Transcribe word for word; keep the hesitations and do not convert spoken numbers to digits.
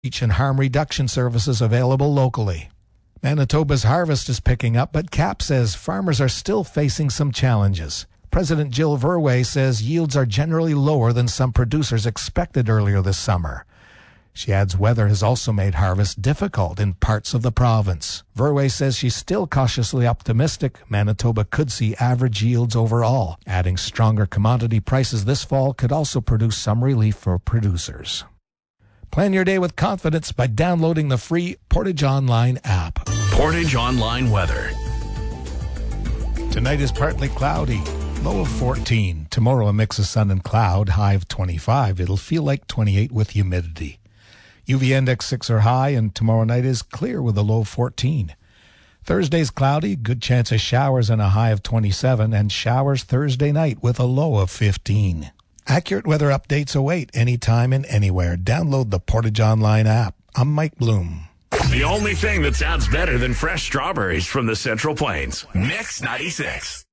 Leach and harm reduction services available locally. Manitoba's harvest is picking up, but C A P says farmers are still facing some challenges. President Jill Verwey says yields are generally lower than some producers expected earlier this summer. She adds weather has also made harvest difficult in parts of the province. Verwey says she's still cautiously optimistic Manitoba could see average yields overall. Adding stronger commodity prices this fall could also produce some relief for producers. Plan your day with confidence by downloading the free Portage Online app. Portage Online weather. Tonight is partly cloudy, low of fourteen. Tomorrow a mix of sun and cloud, high of twenty-five. It'll feel like twenty-eight with humidity. U V index six or high, and tomorrow night is clear with a low of fourteen. Thursday's cloudy, good chance of showers and a high of twenty-seven, and showers Thursday night with a low of fifteen. Accurate weather updates await anytime and anywhere. Download the Portage Online app. I'm Mike Bloom. The only thing that sounds better than fresh strawberries from the Central Plains. Mix ninety-six.